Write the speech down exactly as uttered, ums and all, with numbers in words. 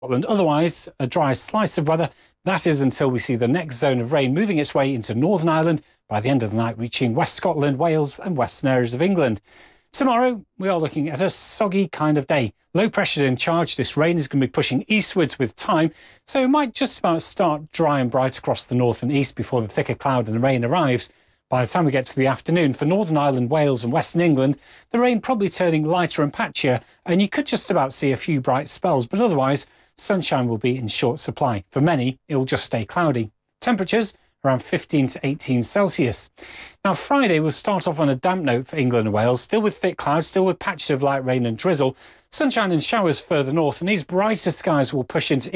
Scotland. Otherwise, a dry slice of weather. That is until we see the next zone of rain moving its way into Northern Ireland by the end of the night, reaching West Scotland, Wales and western areas of England. Tomorrow, we are looking at a soggy kind of day. Low pressure in charge. This rain is going to be pushing eastwards with time, so it might just about start dry and bright across the north and east before the thicker cloud and the rain arrives. By the time we get to the afternoon, for Northern Ireland, Wales and Western England, the rain probably turning lighter and patchier, and you could just about see a few bright spells, but otherwise, sunshine will be in short supply. For many, it will just stay cloudy. Temperatures around fifteen to eighteen Celsius. Now, Friday will start off on a damp note for England and Wales, still with thick clouds, still with patches of light rain and drizzle. Sunshine and showers further north, and these brighter skies will push into